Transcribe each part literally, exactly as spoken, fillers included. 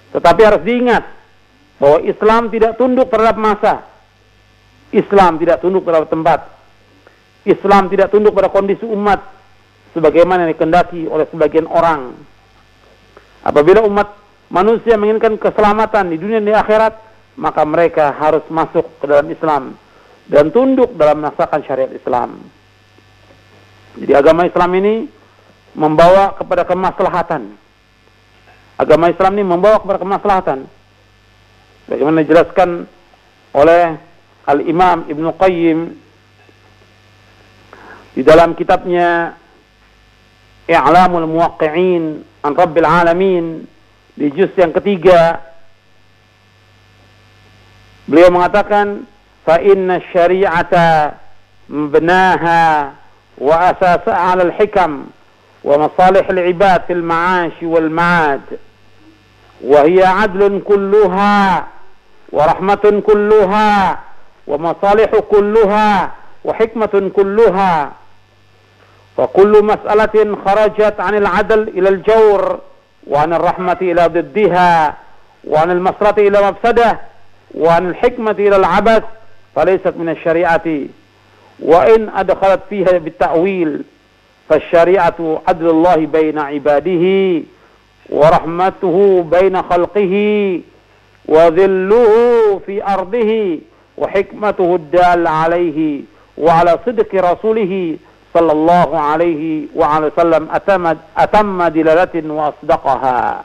Tetapi harus diingat bahwa Islam tidak tunduk terhadap masa. Islam tidak tunduk terhadap tempat. Islam tidak tunduk pada kondisi umat sebagaimana yang dikehendaki oleh sebagian orang. Apabila umat manusia menginginkan keselamatan di dunia dan di akhirat, maka mereka harus masuk ke dalam Islam dan tunduk dalam melaksanakan syariat Islam. Jadi agama Islam ini membawa kepada kemaslahatan. Agama Islam ini membawa kepada kemaslahatan. Bagaimana dijelaskan oleh Al-Imam Ibnu Qayyim di dalam kitabnya I'lamul Muwaqqi'in an Rabbil Alamin di juz yang ketiga, beliau mengatakan fa inna syari'ata mabnaha wa asasaha 'ala al-hikam wa masalih al-'ibad fil ma'ash wal ma'ad wa hiya 'adlun kulluha wa rahmatun kulluha wa masalih kulluha wa hikmatun kulluha. فكل مسألة خرجت عن العدل إلى الجور وعن الرحمة إلى ضدها وعن المصلحة إلى مفسدة وعن الحكمة إلى العبث فليست من الشريعة وإن أدخلت فيها بالتأويل فالشريعة عدل الله بين عباده ورحمته بين خلقه وذله في أرضه وحكمته الدال عليه وعلى صدق رسوله sallallahu alaihi wa alihi wasallam atamma atamma dilalatin wa asdaqaha.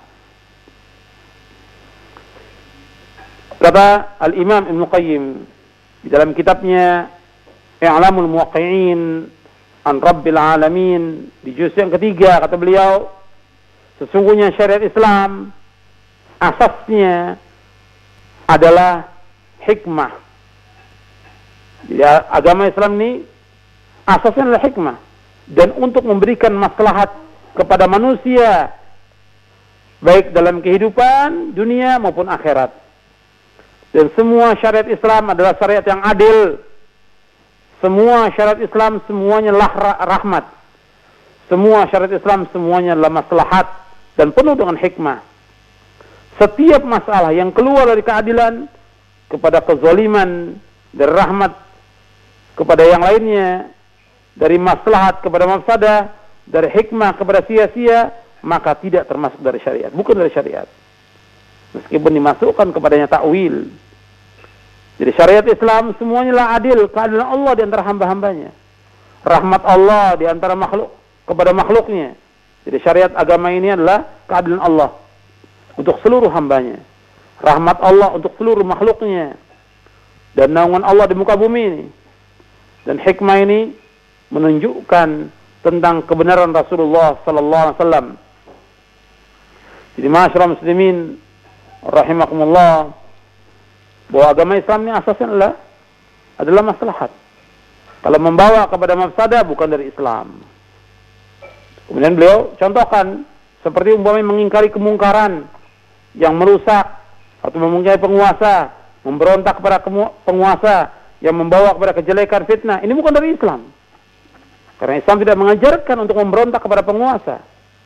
Kata Al-Imam Ibnu Qayyim di dalam kitabnya I'lamul Muwaqqi'in an Rabbil Alamin di juz yang ketiga, kata beliau, sesungguhnya syariat Islam asasnya adalah hikmah. Jadi agama Islam ini asasnya adalah hikmah, dan untuk memberikan maslahat kepada manusia baik dalam kehidupan dunia maupun akhirat. Dan semua syariat Islam adalah syariat yang adil. Semua syariat Islam semuanya lah rahmat. Semua syariat Islam semuanya adalah maslahat dan penuh dengan hikmah. Setiap masalah yang keluar dari keadilan kepada kezaliman, dari rahmat kepada yang lainnya, dari maslahat kepada mafsadah, dari hikmah kepada sia-sia, maka tidak termasuk dari syariat, bukan dari syariat. Meskipun dimasukkan kepadanya takwil. Jadi syariat Islam semuanya lah adil, keadilan Allah di antara hamba-hambanya. Rahmat Allah di antara makhluk kepada makhluknya. Jadi syariat agama ini adalah keadilan Allah untuk seluruh hambanya. Rahmat Allah untuk seluruh makhluknya. Dan naungan Allah di muka bumi ini. Dan hikmah ini menunjukkan tentang kebenaran Rasulullah sallallahu alaihi wasallam. Jadi ma'asyiral muslimin rahimakumullah, bahwa agama Islam ini asasnya adalah adalah maslahat. Kalau membawa kepada mafsadah bukan dari Islam. Kemudian beliau contohkan seperti umpamanya mengingkari kemungkaran yang merusak atau memungkari penguasa, memberontak kepada penguasa yang membawa kepada kejelekan, fitnah. Ini bukan dari Islam. Karena Islam tidak mengajarkan untuk memberontak kepada penguasa,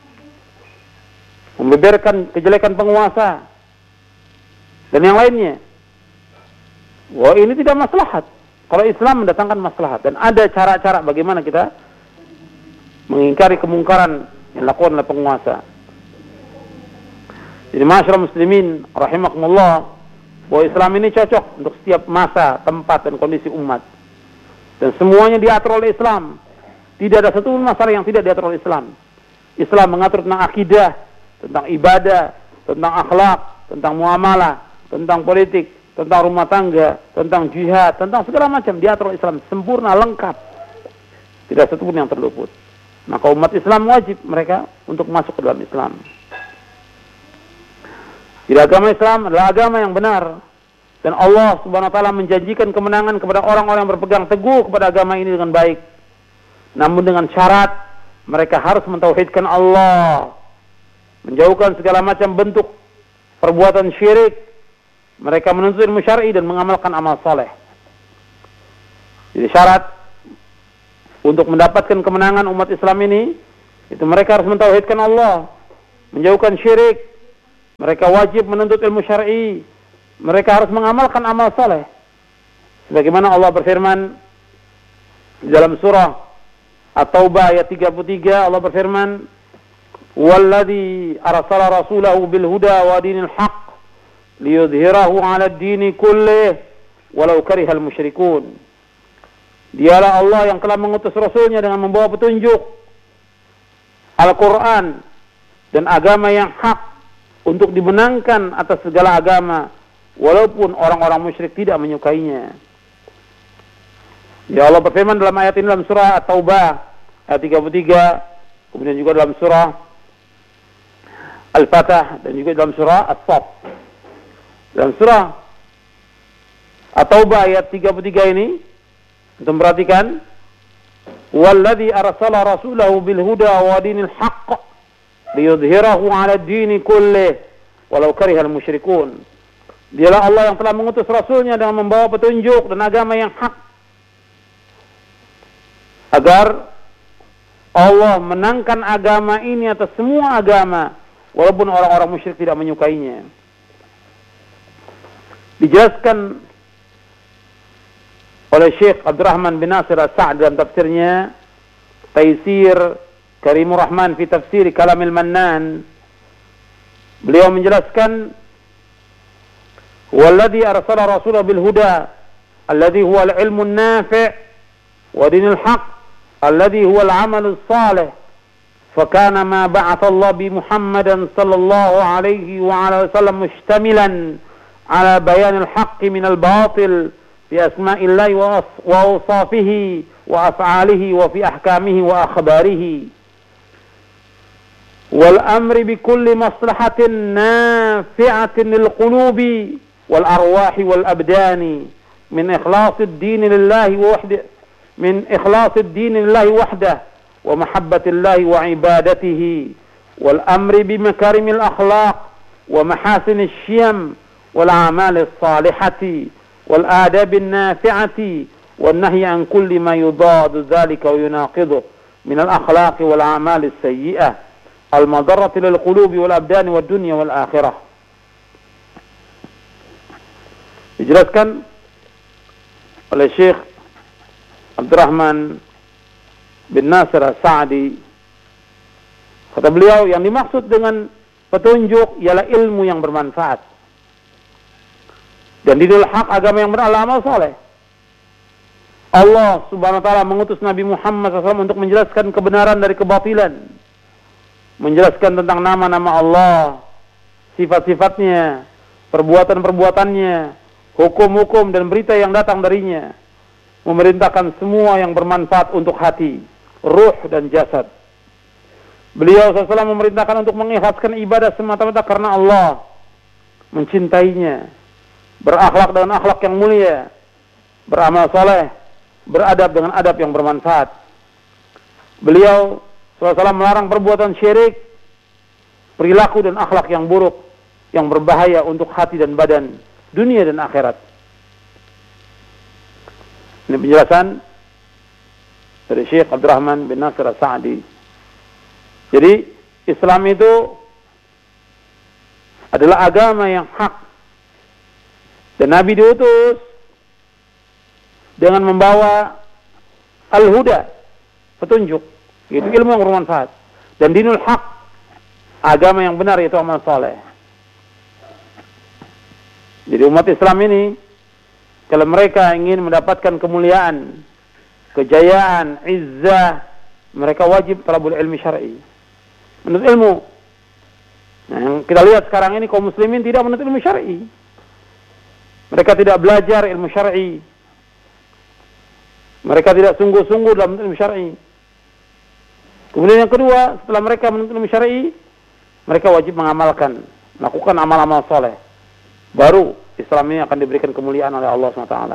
membeberkan kejelekan penguasa, dan yang lainnya. Wah, ini tidak maslahat. Kalau Islam mendatangkan maslahat, dan ada cara-cara bagaimana kita mengingkari kemungkaran yang dilakukan oleh penguasa. Jadi ma'asyiral muslimin rahimakumullah, bahwa Islam ini cocok untuk setiap masa, tempat, dan kondisi umat. Dan semuanya diatur oleh Islam. Tidak ada satu masalah yang tidak diatur oleh Islam. Islam mengatur tentang akidah, tentang ibadah, tentang akhlak, tentang muamalah, tentang politik, tentang rumah tangga, tentang jihad, tentang segala macam diatur oleh Islam. Sempurna, lengkap. Tidak satu pun yang terluput. Maka umat Islam wajib mereka untuk masuk ke dalam Islam. Jadi agama Islam adalah agama yang benar. Dan Allah subhanahu wa ta'ala menjanjikan kemenangan kepada orang-orang yang berpegang teguh kepada agama ini dengan baik. Namun dengan syarat mereka harus mentauhidkan Allah, menjauhkan segala macam bentuk perbuatan syirik. Mereka menuntut ilmu syar'i dan mengamalkan amal saleh. Jadi syarat untuk mendapatkan kemenangan umat Islam ini, itu mereka harus mentauhidkan Allah, menjauhkan syirik, Mereka wajib menuntut ilmu syar'i. Mereka harus mengamalkan amal saleh. Sebagaimana Allah berfirman di dalam surah At-Taubah ayat tiga puluh tiga, Allah berfirman, "Walladzi arsala rasulahu bil huda wa dinil haqq liyudhhirahu 'ala ad-dini kullih walau karihal musyrikun." Dialah Allah yang telah mengutus Rasulnya dengan membawa petunjuk Al-Quran dan agama yang hak untuk dimenangkan atas segala agama, walaupun orang-orang musyrik tidak menyukainya. Ya Allah berfirman dalam ayat ini dalam surah At-Taubah ayat tiga puluh tiga, kemudian juga dalam surah Al-Fatah dan juga dalam surah As-Saff. Dalam surah At-Taubah ayat tiga puluh tiga ini, kita perhatikan, "Walladzi arsala rasulahu bil huda wa dinil haqq liyudhhirahu 'ala ad-dini kullih walau karihal musyrikun." Dialah Allah yang telah mengutus Rasulnya dengan membawa petunjuk dan agama yang hak, agar Allah menangkan agama ini atas semua agama, walaupun orang-orang musyrik tidak menyukainya. Dijelaskan oleh Syekh Abdurrahman bin Nasir As-Sa'di dalam tafsirnya Taisir Karimur Rahman fi Tafsir Kalamil Mannan. Beliau menjelaskan, "Walladzi arsala rasulahu bil huda alladzi huwa al-ilmu an-nafi' wa dinil haqq alladzi huwa al-'amal as-salih. Fakana ma ba'atha Allah bi Muhammadan sallallahu alaihi wa ala wasallam mushtamilan ala bayan al-haqq min al-batil fi asma'illahi wa awsafihi wa af'alihi wa fi ahkamihi wa akhbarihi wal amri bi kulli maslahatin nafi'atin lil qulubi wal arwahi wal abdani min ikhlasid din lillahi wa wahdah min ikhlasid din lillahi wahdah wa mahabbatillahi wa ibadatihi wal amri bi makarimil akhlaq wa mahasinil syiyam wal a'malis salihati wal adabin nafi'ati wan nahyi an kulli ma yudad dzalika wa yunaqidu min al akhlaqi wal a'malis sayyi'ah al madarrati lil qulubi wal abdani wad dunya wal akhirah." Dijelaskan oleh Syekh Abdurrahman bin Nasir As-Sa'di, kata beliau, yang dimaksud dengan petunjuk ialah ilmu yang bermanfaat dan dinul haq, agama yang benar, amal saleh. Allah Subhanahu wa taala mengutus Nabi Muhammad shallallahu alaihi wasallam untuk menjelaskan kebenaran dari kebatilan, menjelaskan tentang nama-nama Allah, sifat-sifatnya, perbuatan-perbuatannya, hukum-hukum dan berita yang datang darinya, memerintahkan semua yang bermanfaat untuk hati, ruh dan jasad. Beliau shallallahu alaihi wasallam memerintahkan untuk mengikhlaskan ibadah semata-mata karena Allah, mencintainya, berakhlak dengan akhlak yang mulia, beramal saleh, beradab dengan adab yang bermanfaat. Beliau shallallahu alaihi wasallam melarang perbuatan syirik, perilaku dan akhlak yang buruk yang berbahaya untuk hati dan badan, dunia dan akhirat. Ini penjelasan dari Syekh Abdurrahman bin Nasir As-Sa'di. Jadi Islam itu adalah agama yang hak, dan Nabi diutus dengan membawa al-huda, petunjuk, yaitu ilmu yang bermanfaat, dan dinul haq, agama yang benar, yaitu amal saleh. Jadi umat Islam ini, kalau mereka ingin mendapatkan kemuliaan, kejayaan, izzah, mereka wajib talabul ilmi syar'i, menuntut ilmu. Nah, yang kita lihat sekarang ini, kaum muslimin tidak menuntut ilmu syar'i. Mereka tidak belajar ilmu syar'i. Mereka tidak sungguh-sungguh dalam menuntut ilmu syar'i. Kemudian yang kedua, setelah mereka menuntut ilmu syar'i, mereka wajib mengamalkan, melakukan amal-amal soleh. Baru Islam ini akan diberikan kemuliaan oleh Allah subhanahu wa taala.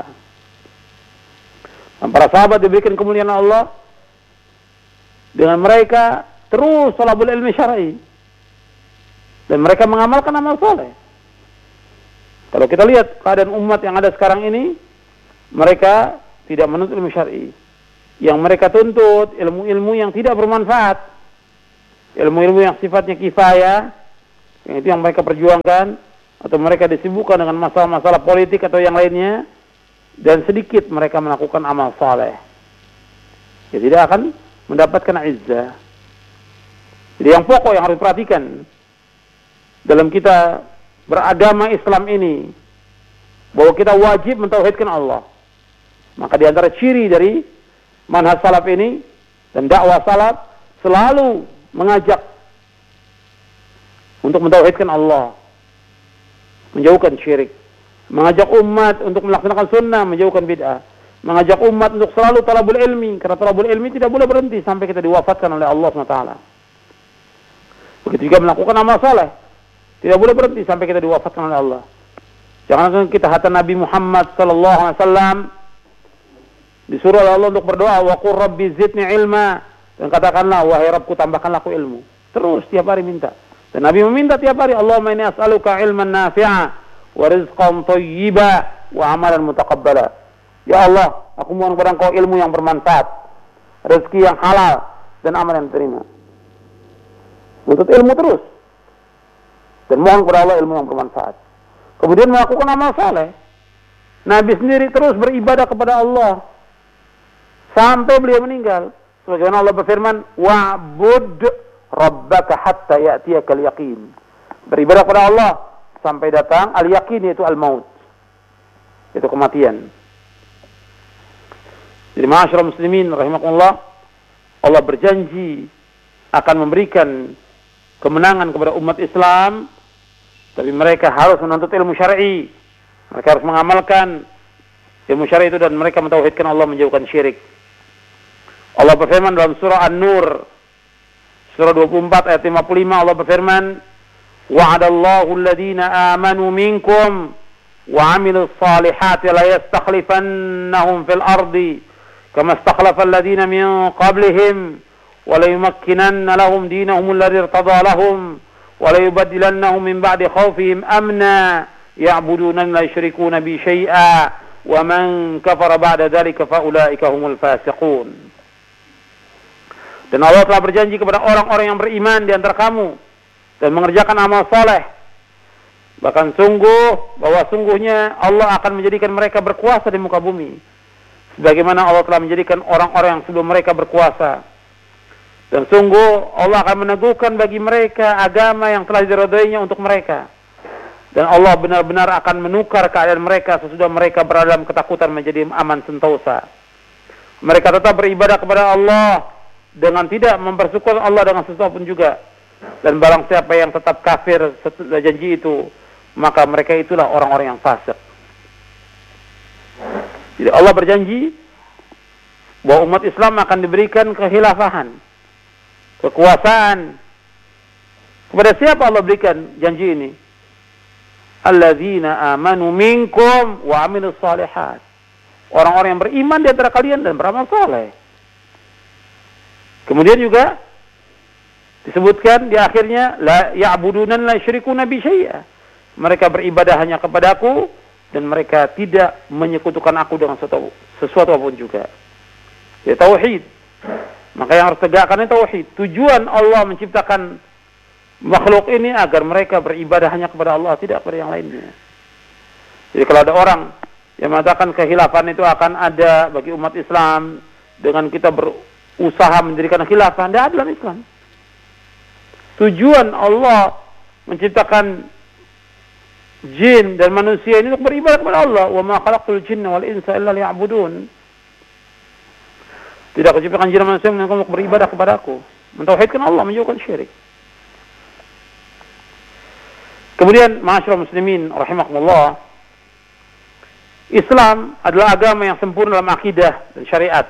Dan para sahabat diberikan kemuliaan Allah dengan mereka terus talabul ilmi syar'i, dan mereka mengamalkan amal soleh. Kalau kita lihat keadaan umat yang ada sekarang ini, mereka tidak menuntut ilmu syar'i. Yang mereka tuntut ilmu-ilmu yang tidak bermanfaat, ilmu-ilmu yang sifatnya kifayah, yang itu yang mereka perjuangkan, atau mereka disibukkan dengan masalah-masalah politik atau yang lainnya, dan sedikit mereka melakukan amal saleh, ya tidak akan mendapatkan izzah. Jadi yang pokok yang harus diperhatikan dalam kita beragama Islam ini, bahwa kita wajib mentauhidkan Allah. Maka di antara ciri dari manhaj salaf ini dan dakwah salaf selalu mengajak untuk mentauhidkan Allah, menjauhkan syirik, mengajak umat untuk melaksanakan sunnah, menjauhkan bid'ah, mengajak umat untuk selalu talabul ilmi, karena talabul ilmi tidak boleh berhenti sampai kita diwafatkan oleh Allah subhanahu wa taala. Begitu juga melakukan amal saleh, tidak boleh berhenti sampai kita diwafatkan oleh Allah. Jangan kita kata Nabi Muhammad sallallahu alaihi wasallam disuruh oleh Allah untuk berdoa, wa qur rabbi zidni ilma, dan katakanlah, wahai Rabbku tambahkanlah aku ilmu. Terus tiap hari minta. Dan Nabi meminta tiap hari, Allahumma inni as'aluka ilman nafi'a wa rizqan thayyiba wa amalan mutaqabbala. Ya Allah, aku mohon kepada Engkau ilmu yang bermanfaat, rezeki yang halal, dan amal yang diterima. Menuntut ilmu terus. Dan mohon kepada Allah ilmu yang bermanfaat. Kemudian melakukan amal saleh. Nabi sendiri terus beribadah kepada Allah sampai beliau meninggal. Sebagaimana Allah berfirman, wa'bud rabbaka hatta ya'tiyakal yaqin. Beribadah kepada Allah sampai datang al-yaqin, yaitu al-maut, yaitu kematian. Jadi ma'asyiral muslimin rahimakumullah, Allah berjanji akan memberikan kemenangan kepada umat Islam, tapi mereka harus menuntut ilmu syar'i. Mereka harus mengamalkan ilmu syar'i itu dan mereka mentauhidkan Allah, menjauhkan syirik. Allah berfirman dalam surah An-Nur surah dua puluh empat ayat lima puluh lima, Allah berfirman, wa'adallahu alladhina amanu minkum wa 'amilus salihati la yastakhlifannahum fil ardi kama istakhlafa alladhina min qablihim wa la yumakkinanna lahum dinahum alladhi irtada lahum wa la yubaddilannahum min ba'di khawfihim amna ya'buduna la yushrikuna bi syai'a wa man kafara ba'da dhalika fa ulaika humul fasiqun. Dan Allah telah berjanji kepada orang-orang yang beriman di antara kamu dan mengerjakan amal saleh. Bahkan sungguh, bahwa sungguhnya Allah akan menjadikan mereka berkuasa di muka bumi, sebagaimana Allah telah menjadikan orang-orang yang sebelum mereka berkuasa. Dan sungguh Allah akan meneguhkan bagi mereka agama yang telah diridhoinya untuk mereka. Dan Allah benar-benar akan menukar keadaan mereka sesudah mereka berada dalam ketakutan menjadi aman sentosa. Mereka tetap beribadah kepada Allah dengan tidak mempersekutukan Allah dengan sesuatu pun juga. Dan barang siapa yang tetap kafir setelah janji itu, maka mereka itulah orang-orang yang fasik. Jadi Allah berjanji bahwa umat Islam akan diberikan kekhilafahan, kekuasaan. Kepada siapa Allah berikan janji ini? Alladzina amanu minkum wa 'amilus shalihat. Orang-orang yang beriman di antara kalian dan beramal saleh. Kemudian juga disebutkan di akhirnya, la ya'buduna la yusyrikuna bi syai'a. Mereka beribadah hanya kepadaku dan mereka tidak menyekutukan aku dengan sesuatu, sesuatu apapun juga. Ya, tauhid. Maka yang harus tegakkan itu tauhid. Tujuan Allah menciptakan makhluk ini agar mereka beribadah hanya kepada Allah, tidak kepada yang lainnya. Jadi kalau ada orang yang mengatakan kehilafan itu akan ada bagi umat Islam dengan kita berusaha mendirikan khilafah, tidak ada dalam Islam. Tujuan Allah menciptakan jin dan manusia ini untuk beribadah kepada Allah. Wa ma khalaqtul jinna wal insa illa liya'budun. Tidak aku ciptakan jin dan manusia untuk beribadah kepadaku, mentauhidkan Allah, menjauhkan syirik. Kemudian ma'asyiral muslimin rahimakumullah, Islam adalah agama yang sempurna dalam akidah dan syariat.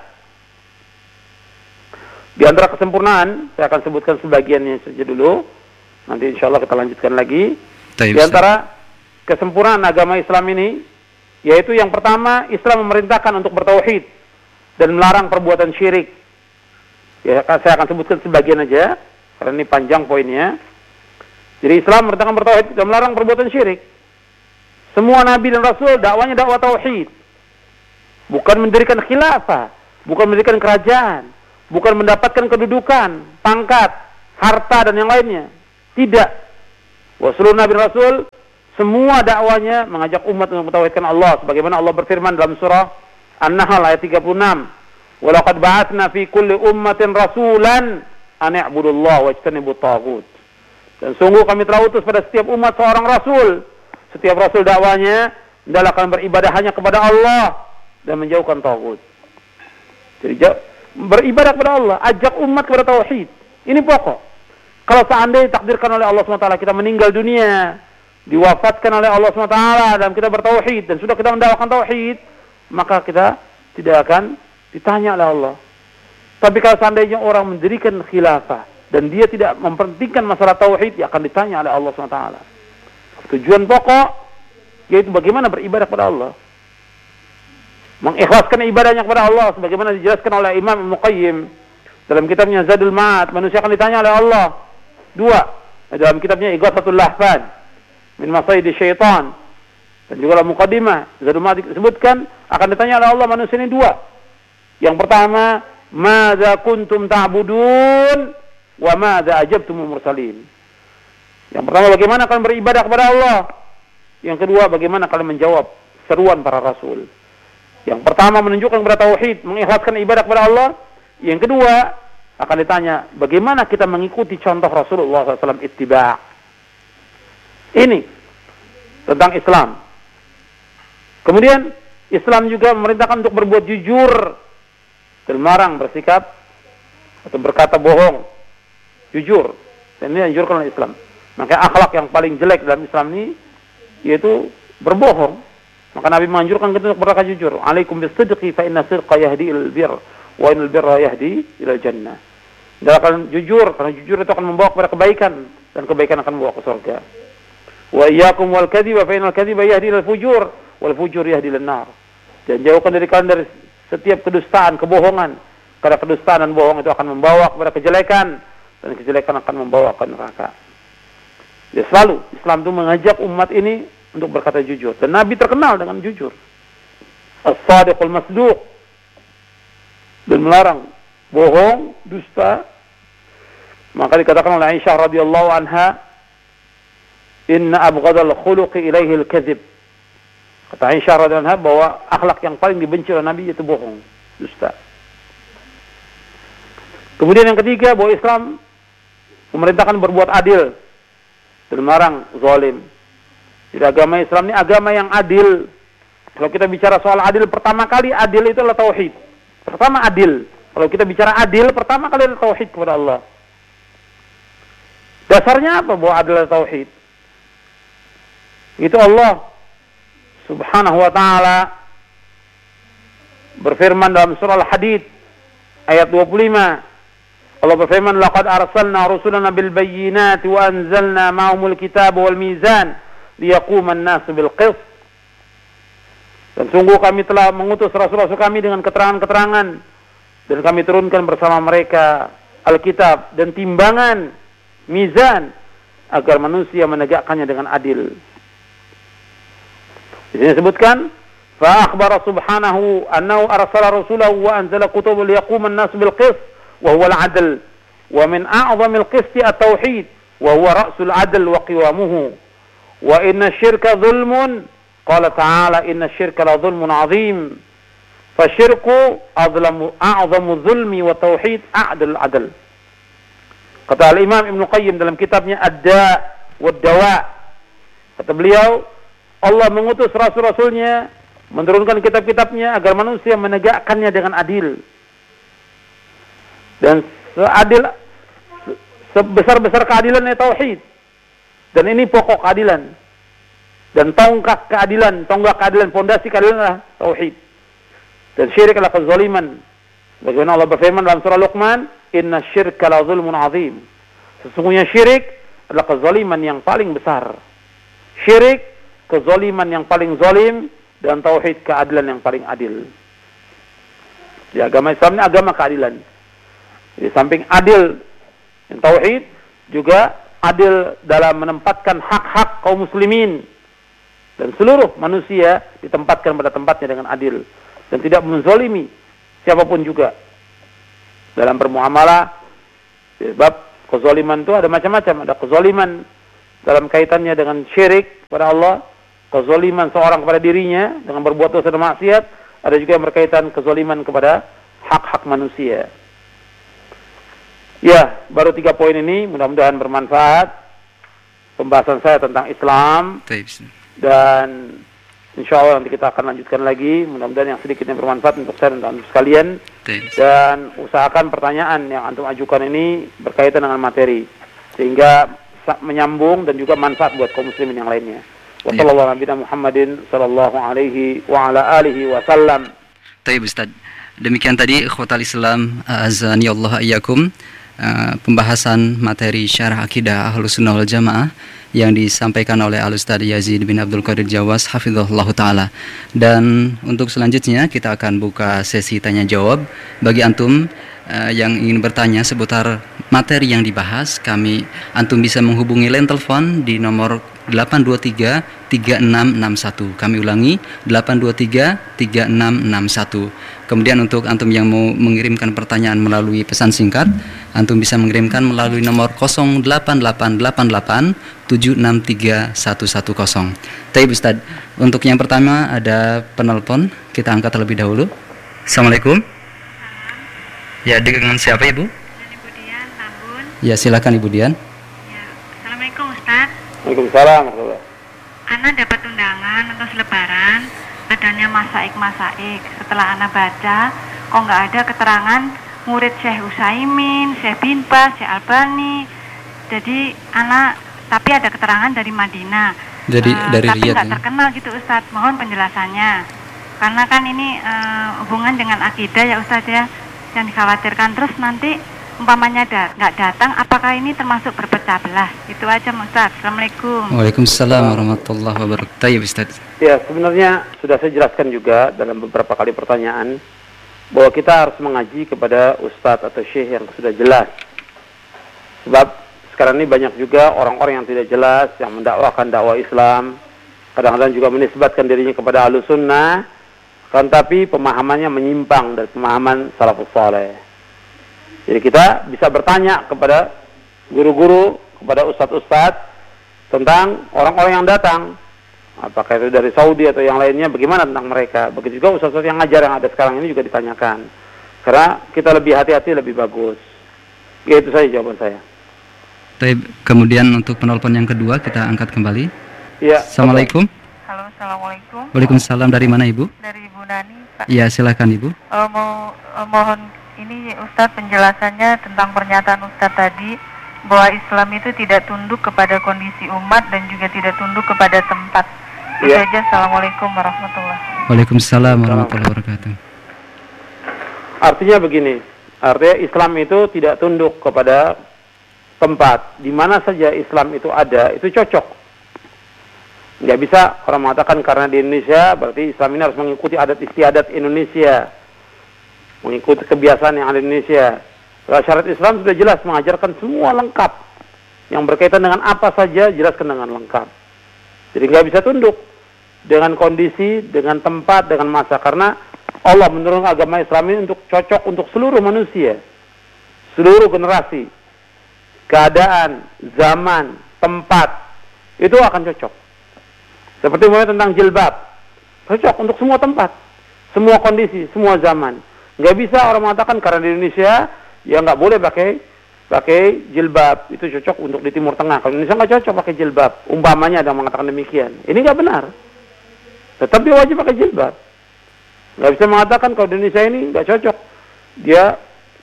Di antara kesempurnaan, saya akan sebutkan sebagiannya saja dulu. Nanti insya Allah kita lanjutkan lagi. Taib, di antara kesempurnaan agama Islam ini, yaitu yang pertama, Islam memerintahkan untuk bertauhid dan melarang perbuatan syirik. Ya, saya akan sebutkan sebagian aja, karena ini panjang poinnya. Jadi Islam memerintahkan bertauhid dan melarang perbuatan syirik. Semua Nabi dan Rasul dakwanya dakwah tauhid. Bukan mendirikan khilafah, bukan mendirikan kerajaan, bukan mendapatkan kedudukan, pangkat, harta dan yang lainnya. Tidak. Wa seluruh nabi rasul semua dakwanya mengajak umat untuk mentauhidkan Allah, sebagaimana Allah berfirman dalam surah An-Nahl ayat tiga puluh enam, "Wa laqad ba'atsna fi kulli ummatin rasulan an i'budullaha wajtanibut taghut." Dan sungguh kami telah utus pada setiap umat seorang rasul. Setiap rasul dakwanya adalah akan beribadah hanya kepada Allah dan menjauhkan taghut. Jadi beribadah kepada Allah, ajak umat kepada tauhid. Ini pokok. Kalau seandainya ditakdirkan oleh Allah subhanahu wa taala kita meninggal dunia, diwafatkan oleh Allah subhanahu wa taala dan kita bertauhid dan sudah kita mendakwakan tauhid, maka kita tidak akan ditanya oleh Allah. Tapi kalau seandainya orang mendirikan khilafah dan dia tidak mempentingkan masalah tauhid, dia akan ditanya oleh Allah subhanahu wa taala. Tujuan pokok yaitu bagaimana beribadah kepada Allah, mengikhlaskan ibadahnya kepada Allah, sebagaimana dijelaskan oleh Imam Ibnu Qayyim dalam kitabnya Zadul Ma'ad. Manusia akan ditanya oleh Allah dua, dalam kitabnya Ighathatul Lahfan min Masaidi Syaitan, dan juga dalam muqaddimah Zadul Ma'ad disebutkan akan ditanya oleh Allah manusia ini dua. Yang pertama, madza kuntum ta'budun wa madza ajabtumul mursalin. Yang pertama, bagaimana kalian beribadah kepada Allah. Yang kedua, bagaimana kalian menjawab seruan para rasul. Yang pertama menunjukkan kepada tauhid, mengikhlaskan ibadah kepada Allah. Yang kedua akan ditanya bagaimana kita mengikuti contoh Rasulullah shallallahu alaihi wasallam, ittiba'. Ini tentang Islam. Kemudian Islam juga memerintahkan untuk berbuat jujur dan melarang bersikap atau berkata bohong. Jujur. Dan ini dianjurkan oleh Islam. Maka akhlak yang paling jelek dalam Islam ini yaitu berbohong. Maka Nabi menganjurkan kita untuk berkata jujur. Alaikum bisidqi fa inna sidqa yahdi ilal bir wa inal birra yahdi ilal jannah. Dan akan jujur, karena jujur itu akan membawa kepada kebaikan dan kebaikan akan membawa ke surga. Wa iyyakum wal kadhiba fa inal kadhiba yahdi ilal fujur wal fujur yahdi ilal nar. Dan jauhkan dari kalian dari setiap kedustaan, kebohongan. Karena kedustaan dan bohong itu akan membawa kepada kejelekan dan kejelekan akan membawa ke neraka. Ya, selalu Islam itu mengajak umat ini untuk berkata jujur. Dan Nabi terkenal dengan jujur. As-sadiqul masduq. Dan melarang bohong, dusta. Maka dikatakan oleh Aisyah radhiyallahu anha, "Inna abghadal khuluqi ilaihi al-kadhib." Kata Aisyah radhiyallahu anha bahwa akhlak yang paling dibenci oleh Nabi itu bohong, dusta. Kemudian yang ketiga, bahwa Islam memerintahkan berbuat adil dan melarang zalim. Jadi agama Islam ini agama yang adil. Kalau kita bicara soal adil, pertama kali adil itu adalah tauhid. Pertama adil. Kalau kita bicara adil, pertama kali adalah tauhid kepada Allah. Dasarnya apa bahwa adil adalah tauhid? Itu Allah Subhanahu wa ta'ala berfirman dalam surah Al-Hadid ayat dua puluh lima. Allah berfirman, "Laqad arsalna rusulana bil bayyinati wa anzalna ma'ahumul kitaba wal mizan liyaquman nasu bil qist." Dan sungguh kami telah mengutus rasul-rasul kami dengan keterangan-keterangan dan kami turunkan bersama mereka Alkitab dan timbangan, mizan, agar manusia menegakkannya dengan adil. Di sini disebutkan, fa akhbara subhanahu annahu arsala rasulahu wa anzala kutuban liyaquman nasu bil qist wa huwa al-'adl wa min a'zamil qisti at-tauhid wa huwa ra'sul 'adl wa qiwamuhu. Wa inna syirka zulmun, qala ta'ala inna syirka la zulmun 'azim. Fasyirku azlamu a'zamu zulmi wa tauhid a'dal 'adl. Kata Al-Imam Ibnu Qayyim dalam kitabnya Ad-Da' wa Dawa. Kata beliau, Allah mengutus rasul-rasulnya, menurunkan kitab-kitabnya agar manusia menegakkannya dengan adil. Dan seadil sebesar-besar keadilan itu tauhid. Dan ini pokok keadilan. Dan tonggak keadilan, tonggak keadilan, fondasi keadilan adalah tauhid. Dan syirik adalah kezaliman. Bagaimana Allah berfirman dalam surah Luqman, "Inna syirka la zulmun 'azim." Sesungguhnya syirik adalah kezaliman yang paling besar. Syirik, kezaliman yang paling zalim, dan tauhid keadilan yang paling adil. Di agama Islam ini agama keadilan. Di samping adil yang tauhid, juga adil dalam menempatkan hak-hak kaum muslimin dan seluruh manusia ditempatkan pada tempatnya dengan adil dan tidak menzalimi siapapun juga dalam bermuamalah. Sebab kezaliman itu ada macam-macam. Ada kezaliman dalam kaitannya dengan syirik kepada Allah, kezaliman seorang kepada dirinya dengan berbuat dosa dan maksiat, ada juga yang berkaitan kezaliman kepada hak-hak manusia. Ya, baru tiga poin ini, mudah-mudahan bermanfaat pembahasan saya tentang Islam. Dan insya Allah nanti kita akan lanjutkan lagi, mudah-mudahan yang sedikitnya bermanfaat untuk saya dan untuk sekalian. Dan usahakan pertanyaan yang antum ajukan ini berkaitan dengan materi, sehingga menyambung dan juga manfaat buat kaum muslimin yang lainnya. Wassallallahu ala Muhammadin sallallahu alaihi wa ala alihi wasallam. Baik Ustaz. Demikian tadi ikhwatal Islam azani Allah iyyakum, uh, pembahasan materi syarah akidah Ahlussunnah wal Jamaah yang disampaikan oleh Al-Ustaz Yazid bin Abdul Qadir Jawas hafizahullah taala. Dan untuk selanjutnya kita akan buka sesi tanya jawab bagi antum uh, yang ingin bertanya seputar materi yang dibahas. Kami antum bisa menghubungi line telepon di nomor delapan dua tiga tiga enam enam satu. Kami ulangi delapan dua tiga tiga enam enam satu. Kemudian untuk antum yang mau mengirimkan pertanyaan melalui pesan singkat, antum bisa mengirimkan melalui nomor nol delapan delapan delapan delapan tujuh enam tiga satu satu nol. Baik Ustaz, untuk yang pertama ada penelpon, kita angkat terlebih dahulu. Assalamualaikum. Ya, dengan siapa Ibu? Ibu Dian, Tambun. Ya, silakan Ibu Dian. Ya, Assalamualaikum Ustaz. Waalaikumsalam. Ana dapat undangan untuk selebaran adanya masaik-masaik. Setelah Ana baca, kok nggak ada keterangan murid Syekh Utsaimin, Syekh bin Baz, Syekh Albani. Jadi Ana, tapi ada keterangan dari Madinah. Dari uh, dari tapi Riyadh. nggak terkenal gitu Ustaz. Mohon penjelasannya. Karena kan ini uh, hubungan dengan akidah ya Ustaz ya, yang dikhawatirkan. Terus nanti umpamanya da, nggak datang, apakah ini termasuk berpecah belah? Itu aja Ustaz. Assalamualaikum. Waalaikumsalam warahmatullahi wabarakatuh. Ya Ustaz. Ya, sebenarnya sudah saya jelaskan juga dalam beberapa kali pertanyaan bahwa kita harus mengaji kepada ustadz atau syekh yang sudah jelas. Sebab sekarang ini banyak juga orang-orang yang tidak jelas, yang mendakwahkan dakwah Islam, kadang-kadang juga menisbatkan dirinya kepada Ahlussunnah, kan tapi pemahamannya menyimpang dari pemahaman salafus saleh. Jadi kita bisa bertanya kepada guru-guru, kepada ustadz-ustadz tentang orang-orang yang datang, apakah itu dari Saudi atau yang lainnya, bagaimana tentang mereka. Begitu juga ustadz-ustadz yang ngajar yang ada sekarang ini juga ditanyakan, karena kita lebih hati-hati, lebih bagus. Ya, itu saja jawaban saya. Kemudian untuk penelpon yang kedua kita angkat kembali. Ya. Assalamualaikum. Halo, Assalamualaikum. Waalaikumsalam. Dari mana Ibu? Dari Ibu Nani, Pak. Ya, silakan Ibu. Uh, mau uh, mohon ini Ustadz penjelasannya tentang pernyataan Ustadz tadi bahwa Islam itu tidak tunduk kepada kondisi umat dan juga tidak tunduk kepada tempat. Itu ya. aja. Assalamualaikum warahmatullahi wabarakatuh. Waalaikumsalam warahmatullahi wabarakatuh. Artinya begini, artinya Islam itu tidak tunduk kepada tempat. Di mana saja Islam itu ada, itu cocok. Nggak bisa orang mengatakan karena di Indonesia berarti Islam ini harus mengikuti adat istiadat Indonesia, mengikuti kebiasaan yang ada di Indonesia. Kalau syariat Islam sudah jelas mengajarkan semua lengkap, yang berkaitan dengan apa saja jelaskan dengan lengkap. Jadi nggak bisa tunduk dengan kondisi, dengan tempat, dengan masa, karena Allah menurunkan agama Islam ini untuk cocok untuk seluruh manusia, seluruh generasi, keadaan, zaman, tempat, itu akan cocok. Seperti mulai tentang jilbab, cocok untuk semua tempat, semua kondisi, semua zaman. Nggak bisa orang mengatakan karena di Indonesia ya nggak boleh pakai pakai jilbab, itu cocok untuk di Timur Tengah. Kalau Indonesia nggak cocok pakai jilbab, umpamanya ada yang mengatakan demikian. Ini nggak benar. Tetap dia wajib pakai jilbab. Nggak bisa mengatakan kalau di Indonesia ini nggak cocok, dia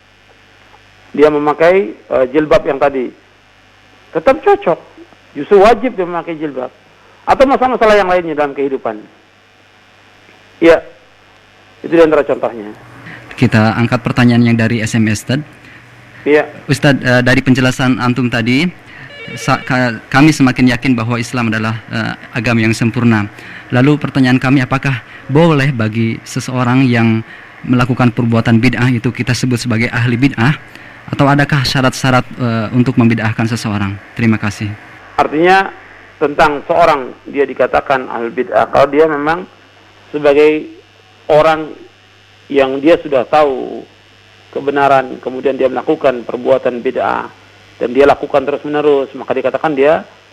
dia memakai uh, jilbab yang tadi. Tetap cocok, justru wajib dia memakai jilbab. Atau masalah-masalah yang lainnya dalam kehidupan. Ya, itu di antara contohnya. Kita angkat pertanyaan yang dari S M S, Ustaz. Iya. Ustaz, uh, dari penjelasan antum tadi, sa- ka- kami semakin yakin bahwa Islam adalah uh, agama yang sempurna. Lalu pertanyaan kami, apakah boleh bagi seseorang yang melakukan perbuatan bid'ah itu kita sebut sebagai ahli bid'ah, atau adakah syarat-syarat uh, untuk membid'ahkan seseorang? Terima kasih. Artinya tentang seorang dia dikatakan ahli bid'ah kalau dia memang sebagai orang yang dia sudah tahu kebenaran, kemudian dia melakukan perbuatan bid'ah dan dia lakukan terus-menerus, maka dikatakan dia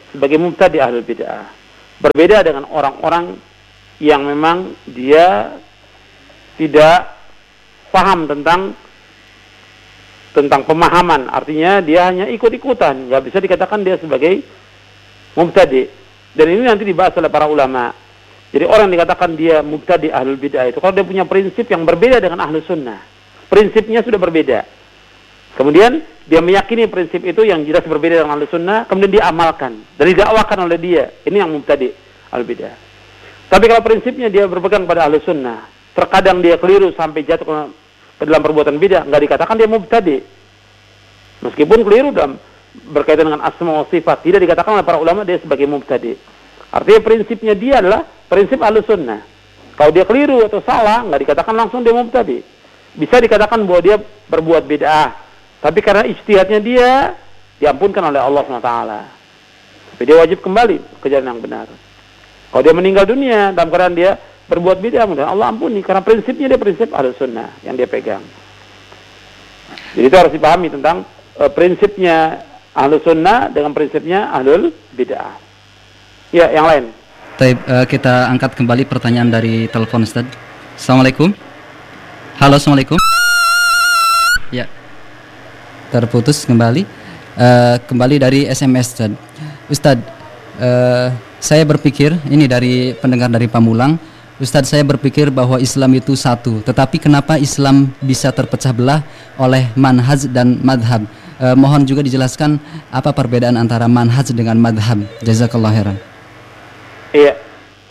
sebagai mubtadi ahlul bid'ah. Berbeda dengan orang-orang yang memang dia tidak paham tentang tentang pemahaman, artinya dia hanya ikut-ikutan, nggak bisa dikatakan dia sebagai mubtadi. Dan ini nanti dibahas oleh para ulama. Jadi orang yang dikatakan dia mubtadi ahlul bid'ah itu kalau dia punya prinsip yang berbeda dengan ahlus sunnah, prinsipnya sudah berbeda. Kemudian dia meyakini prinsip itu yang jelas berbeda dengan ahlus sunnah, kemudian dia amalkan dan didakwakan oleh dia. Ini yang mubtadi ahlul bid'ah. Tapi kalau prinsipnya dia berpegang pada ahlus sunnah, terkadang dia keliru sampai jatuh ke dalam perbuatan bid'ah, nggak dikatakan dia mubtadi. Meskipun keliru dalam berkaitan dengan asma wa sifat, tidak dikatakan oleh para ulama dia sebagai mubtadi. Artinya prinsipnya dia adalah prinsip ahlus sunnah. Kalau dia keliru atau salah, nggak dikatakan langsung dia mubtadi. Bisa dikatakan bahwa dia berbuat bid'ah, tapi karena ijtihadnya dia diampunkan oleh Allah subhanahu wa taala. Tapi dia wajib kembali ke jalan yang benar. Kalau dia meninggal dunia dalam keadaan dia berbuat bid'ah, mudah Allah ampuni karena prinsipnya dia prinsip ahlus sunnah yang dia pegang. Jadi itu harus dipahami tentang uh, prinsipnya ahlus sunnah dengan prinsipnya ahlul bid'ah. Ya, yang lain. Taib, uh, kita angkat kembali pertanyaan dari telepon, Ustaz. Assalamualaikum. Halo, assalamualaikum. Ya, terputus kembali. Uh, kembali dari S M S, Ustaz. Ustaz, uh, saya berpikir ini dari pendengar dari Pamulang. Ustaz, saya berpikir bahwa Islam itu satu. Tetapi kenapa Islam bisa terpecah belah oleh manhaj dan madhab? Uh, mohon juga dijelaskan apa perbedaan antara manhaj dengan madhab. Jazakallah khairan. Iya.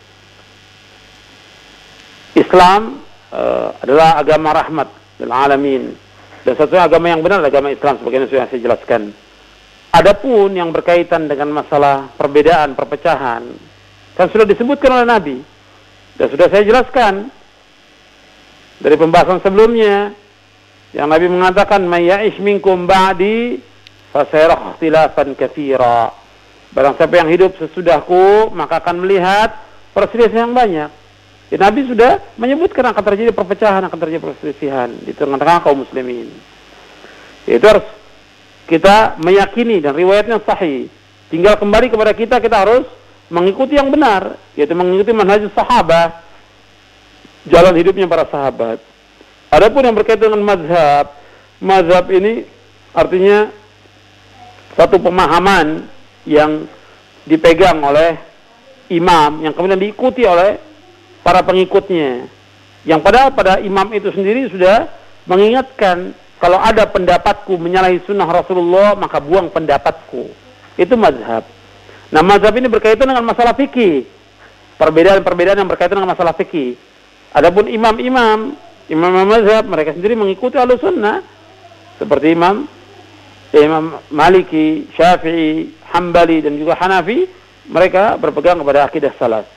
Islam uh, adalah agama rahmat lil alamin. Dan satu agama yang benar agama Islam sebagaimana sudah saya jelaskan. Adapun yang berkaitan dengan masalah perbedaan, perpecahan, kan sudah disebutkan oleh Nabi. Dan sudah saya jelaskan dari pembahasan sebelumnya yang Nabi mengatakan may ya'ish minkum ba'di fasayara ikhtilafan katsira. Barang siapa yang hidup sesudahku maka akan melihat perselisihan yang banyak. Ya, Nabi sudah menyebutkan akan terjadi perpecahan, akan terjadi perselisihan di tengah-tengah kaum muslimin. Itu harus kita meyakini dan riwayatnya sahih. Tinggal kembali kepada kita, kita harus mengikuti yang benar, yaitu mengikuti manhaj sahabat, jalan hidupnya para sahabat. Adapun yang berkaitan dengan mazhab, mazhab ini artinya satu pemahaman yang dipegang oleh imam, yang kemudian diikuti oleh para pengikutnya. Yang padahal pada imam itu sendiri sudah mengingatkan, kalau ada pendapatku menyalahi sunnah Rasulullah, maka buang pendapatku. Itu mazhab. Nah, mazhab ini berkaitan dengan masalah fikih. Perbedaan-perbedaan yang berkaitan dengan masalah fikih. Adapun imam-imam, imam-imam mazhab, mereka sendiri mengikuti ahlus sunnah. Seperti imam Imam Maliki, Syafi'i, Hambali dan juga Hanafi, mereka berpegang kepada akidah salaf.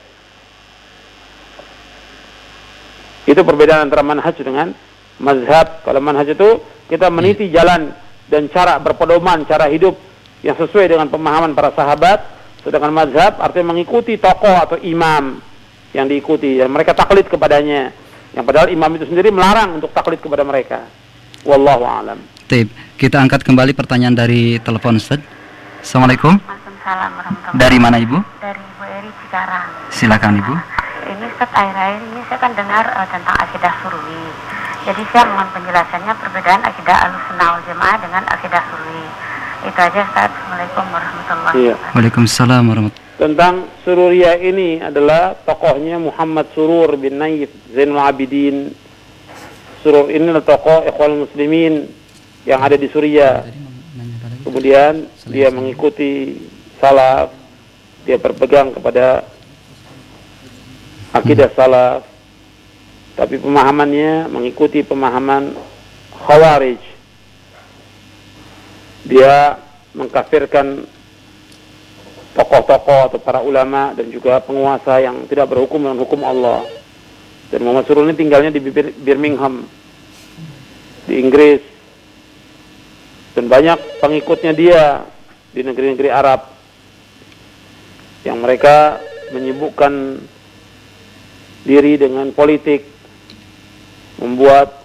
Itu perbedaan antara manhaj dengan mazhab. Kalau manhaj itu kita meniti jalan dan cara berpedoman, cara hidup yang sesuai dengan pemahaman para sahabat. Sedangkan mazhab artinya mengikuti tokoh atau imam yang diikuti dan mereka taklid kepadanya. Yang padahal imam itu sendiri melarang untuk taklid kepada mereka. Wallahu a'lam. Taib. Kita angkat kembali pertanyaan dari telepon, Ustaz. Assalamualaikum. Waalaikumsalam warahmatullahi. Dari mana Ibu? Dari Ibu Eri Cikarang. Silakan Ibu. Ini Ustaz, akhir-akhir ini saya kan dengar uh, tentang akidah surwi. Jadi saya mohon penjelasannya perbedaan akidah Ahlussunnah wal Jamaah dengan akidah surwi. Itu aja Ustaz. Assalamualaikum warahmatullahi Iya. wabarakatuh. Waalaikumsalam warahmatullahi. Tentang Sururiyah ini adalah tokohnya Muhammad Surur bin Naif Zainul Abidin. Surur ini adalah tokoh Ikhwanul Muslimin yang ada di Suriah. Kemudian dia mengikuti salaf, dia berpegang kepada akidah salaf, tapi pemahamannya mengikuti pemahaman Khawarij. Dia mengkafirkan tokoh-tokoh atau para ulama dan juga penguasa yang tidak berhukum dengan hukum Allah. Dan Muhammad Surur ini tinggalnya di Birmingham, di Inggris. Dan banyak pengikutnya dia di negeri-negeri Arab yang mereka menyibukkan diri dengan politik, membuat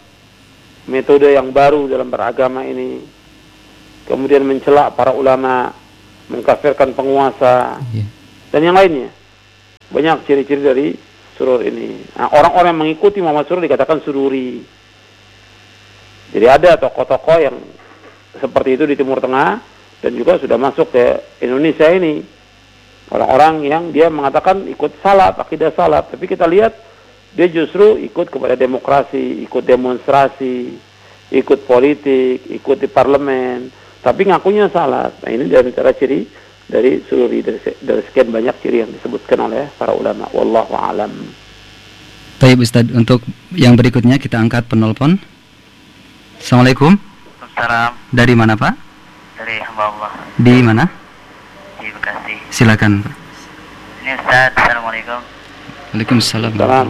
metode yang baru dalam beragama ini, kemudian mencela para ulama, mengkafirkan penguasa, Iya. dan yang lainnya. Banyak ciri-ciri dari surur ini. Nah, orang-orang yang mengikuti Muhammad Surur dikatakan sururi. Jadi ada tokoh-tokoh yang seperti itu di Timur Tengah dan juga sudah masuk ke Indonesia ini. Orang-orang yang dia mengatakan ikut salaf, akidah salaf, tapi kita lihat dia justru ikut kepada demokrasi, ikut demonstrasi, ikut politik, ikut di parlemen, tapi ngakunya salaf. Nah, ini dari antara ciri dari sururi, dari, dari sekian banyak ciri yang disebutkan oleh para ulama. Wallahu a'lam. Baik Ustaz, untuk yang berikutnya kita angkat penelpon. Assalamualaikum. Salam Dari mana Pak? dari hamba Allah Di mana? di Bekasi. Silakan Pak. Ini Ustaz, Assalamualaikum. Waalaikumsalam. Salam.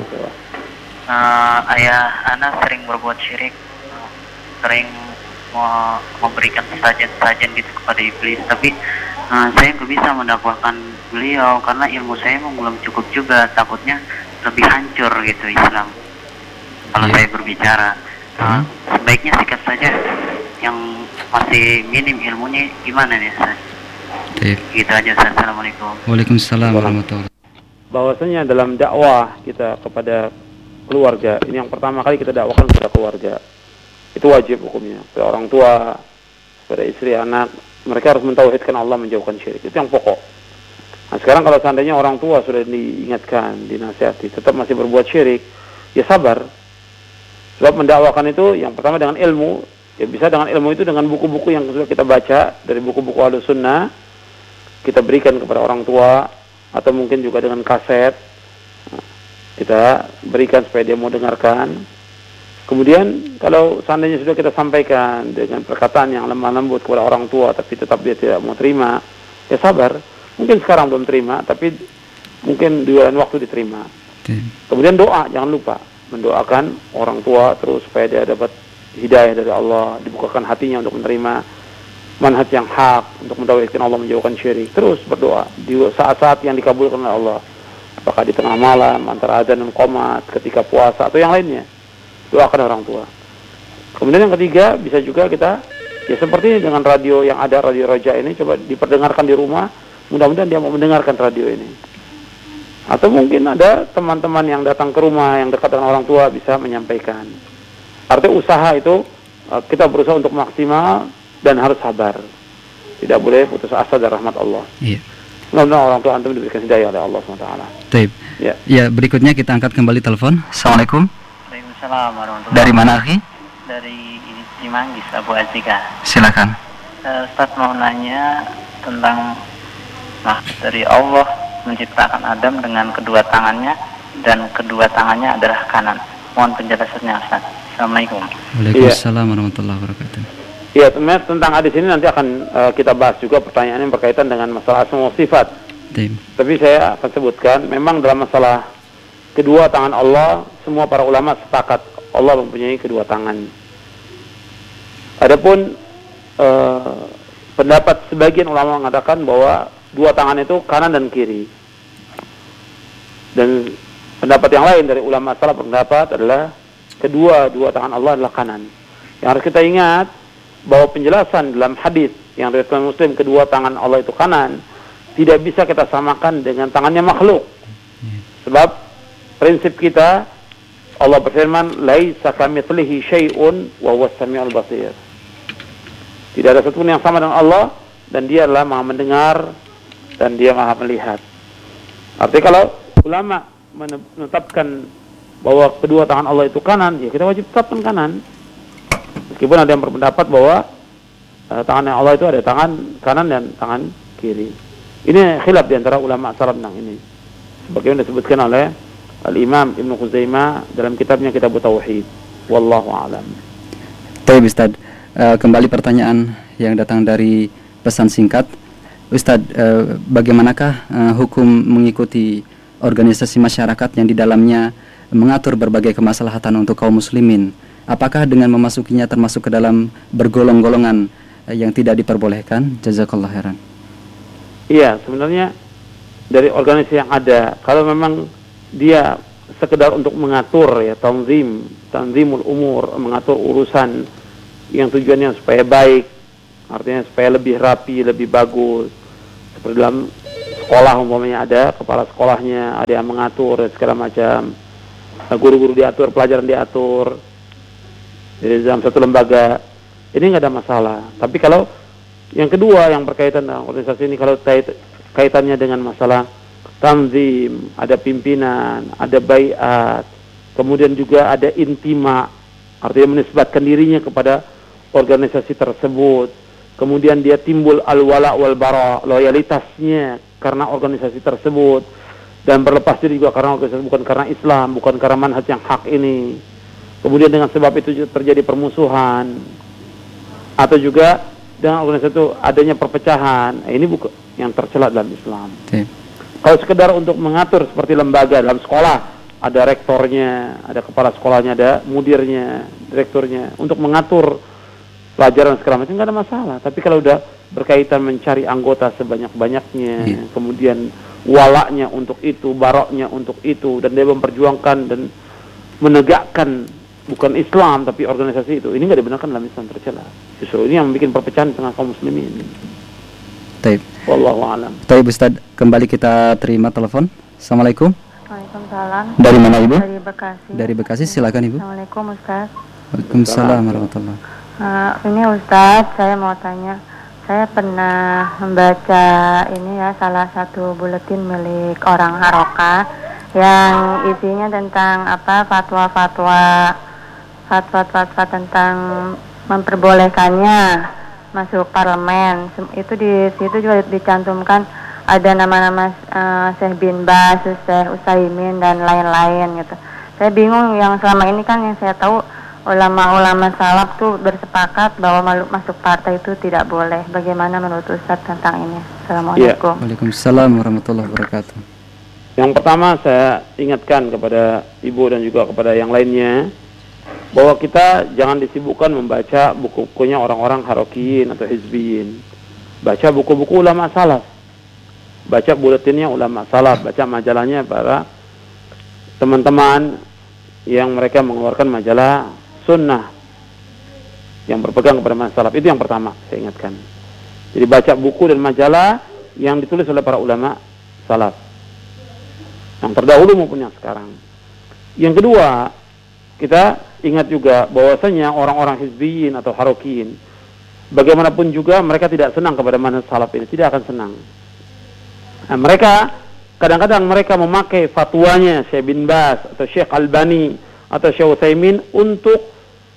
Uh, ayah anak sering berbuat syirik, uh, sering mau memberikan sajian-sajian gitu kepada iblis, tapi uh, saya nggak bisa mendakwahkan beliau karena ilmu saya memang belum cukup juga. Takutnya lebih hancur gitu Islam kalau Iya. saya berbicara. Uh, sebaiknya sikap saja yang masih minim ilmunya gimana nih Ustaz? Baik. Gitu aja Ustaz. Assalamualaikum. Waalaikumsalam warahmatullahi wabarakatuh. Bahwasanya dalam dakwah kita kepada keluarga, ini yang pertama kali kita dakwakan kepada keluarga. Itu wajib hukumnya. Kepada orang tua, kepada istri, anak, mereka harus mentauhidkan Allah, menjauhkan syirik. Itu yang pokok. Nah, sekarang kalau seandainya orang tua sudah diingatkan, dinasihati, tetap masih berbuat syirik, ya sabar. Sebab mendakwakan itu yang pertama dengan ilmu. Ya bisa dengan ilmu itu, dengan buku-buku yang sudah kita baca dari buku-buku Ahlus Sunnah, kita berikan kepada orang tua, atau mungkin juga dengan kaset kita berikan supaya dia mau dengarkan. Kemudian kalau seandainya sudah kita sampaikan dengan perkataan yang lemah lembut kepada orang tua, tapi tetap dia tidak mau terima, ya sabar. Mungkin sekarang belum terima, tapi mungkin di lain waktu diterima. Kemudian doa, jangan lupa mendoakan orang tua terus supaya dia dapat hidayah dari Allah, dibukakan hatinya untuk menerima manhaj yang hak, untuk mentauhidkan Allah, menjauhkan syirik. Terus berdoa di saat-saat yang dikabulkan oleh Allah, apakah di tengah malam, antara azan dan qomat, ketika puasa atau yang lainnya. Doakan orang tua. Kemudian yang ketiga, bisa juga kita ya seperti ini dengan radio yang ada, Radio Roja ini, coba diperdengarkan di rumah. Mudah-mudahan dia mau mendengarkan radio ini. Atau mungkin ada teman-teman yang datang ke rumah yang dekat dengan orang tua bisa menyampaikan. Artinya usaha itu kita berusaha untuk maksimal dan harus sabar. Tidak boleh putus asa dari rahmat Allah. Iya. Mudah-mudahan orang tua antum diberikan hidayah oleh Allah subhanahu wa taala. Baik. Ya. Ya, berikutnya kita angkat kembali telepon. Assalamualaikum. Waalaikumsalam warahmatullahi Dari mana, Akhi? Dari Cimanggis, Abu Azika. Silakan. Uh, Ustaz mau nanya tentang nah, dari Allah menciptakan Adam dengan kedua tangannya dan kedua tangannya adalah kanan. Mohon penjelasannya Ustaz. Assalamualaikum. Waalaikumsalam warahmatullahi wabarakatuh. Iya, tentang hadis ini nanti akan uh, kita bahas juga pertanyaan yang berkaitan dengan masalah asma wa sifat. Baik. Tapi saya akan sebutkan, memang dalam masalah kedua tangan Allah, semua para ulama sepakat Allah mempunyai kedua tangan. Adapun uh, pendapat sebagian ulama mengatakan bahwa dua tangan itu kanan dan kiri. Dan pendapat yang lain dari ulama salaf berpendapat adalah kedua dua tangan Allah adalah kanan. Yang harus kita ingat bahwa penjelasan dalam hadis yang riwayat Muslim kedua tangan Allah itu kanan tidak bisa kita samakan dengan tangannya makhluk. Sebab prinsip kita Allah berfirman laisa kamitslihi syai'un wa huwas samiul basir. Tidak ada satupun yang sama dengan Allah dan dia adalah Maha mendengar dan dia Maha melihat. Artinya kalau ulama menetapkan bahwa kedua tangan Allah itu kanan, ya kita wajib tetapkan kanan. Meskipun ada yang berpendapat bahwa uh, tangan Allah itu ada tangan kanan dan tangan kiri. Ini khilaf di antara ulama salaf tentang ini. Sebagaimana disebutkan oleh Al-Imam Ibnu Khuzaimah dalam kitabnya Kitab Tauhid. Wallahu a'lam. Baik Ustaz, uh, kembali pertanyaan yang datang dari pesan singkat. Ustaz, uh, bagaimanakah uh, hukum mengikuti organisasi masyarakat yang di dalamnya mengatur berbagai kemaslahatan untuk kaum muslimin? Apakah dengan memasukinya termasuk ke dalam bergolong-golongan yang tidak diperbolehkan? Jazakallah khairan. Iya, sebenarnya dari organisasi yang ada, kalau memang dia sekedar untuk mengatur ya, tanzim, tanzimul umur, mengatur urusan yang tujuannya supaya baik, artinya supaya lebih rapi, lebih bagus, Seperti dalam sekolah umpamanya ada kepala sekolahnya, ada yang mengatur segala macam. Guru-guru diatur, pelajaran diatur. Jadi dalam satu lembaga ini nggak ada masalah. Tapi kalau yang kedua yang berkaitan dengan organisasi ini, kalau kaitannya dengan masalah tanzim, ada pimpinan, ada baiat, kemudian juga ada intima, artinya menisbatkan dirinya kepada organisasi tersebut. Kemudian dia timbul al-wala wal bara, loyalitasnya karena organisasi tersebut, dan berlepas diri juga karena organisasi, bukan karena Islam, bukan karena manhaj yang hak ini. Kemudian dengan sebab itu terjadi permusuhan, atau juga dengan organisasi itu adanya perpecahan. Nah, ini bukan yang tercela dalam Islam. Okay. Kalau sekedar untuk mengatur seperti lembaga dalam sekolah, ada rektornya, ada kepala sekolahnya, ada mudirnya, direkturnya, untuk mengatur pelajaran segala macam nggak ada masalah. Tapi kalau udah berkaitan mencari anggota sebanyak-banyaknya, yeah. kemudian walaknya untuk itu, baroknya untuk itu, dan dia memperjuangkan dan menegakkan bukan Islam tapi organisasi itu, ini nggak dibenarkan dalam Islam, tercela. Justru ini yang membuat perpecahan tengah kaum muslimin. Taib. Wallahu a'lam. Taib Ustaz, kembali kita terima telepon. Assalamualaikum. Waalaikumsalam. Dari mana Ibu? Dari Bekasi. Dari Bekasi, silakan Ibu. Assalamualaikum Ustaz. Waalaikumsalam warahmatullahi. Uh, ini Ustaz, saya mau tanya. Saya pernah membaca ini ya, salah satu buletin milik orang Haroka yang isinya tentang apa fatwa-fatwa fatwa-fatwa tentang memperbolehkannya masuk parlemen. Itu di situ juga dicantumkan ada nama-nama uh, Syekh bin Baz, Syekh Utsaimin dan lain-lain gitu. Saya bingung, yang selama ini kan yang saya tahu ulama-ulama salaf tuh bersepakat bahwa masuk partai itu tidak boleh. Bagaimana menurut Ustaz tentang ini? Assalamualaikum. Ya. Waalaikumsalam warahmatullahi wabarakatuh. Yang pertama saya ingatkan kepada Ibu dan juga kepada yang lainnya bahwa kita jangan disibukkan membaca buku-bukunya orang-orang harokiyin atau hizbiyin. Baca buku-buku ulama salaf. Baca buletinnya ulama salaf, baca majalahnya para teman-teman yang mereka mengeluarkan majalah sunnah yang berpegang kepada manhaj salaf. Itu yang pertama saya ingatkan. Jadi baca buku dan majalah yang ditulis oleh para ulama salaf, yang terdahulu maupun yang sekarang. Yang kedua, kita ingat juga bahwasanya orang-orang hizbiyin atau harokiyin, bagaimanapun juga mereka tidak senang kepada manhaj salaf ini, tidak akan senang. Nah, mereka kadang-kadang mereka memakai fatwanya Syekh bin Baz atau Syekh Albani atau Syekh Utsaimin untuk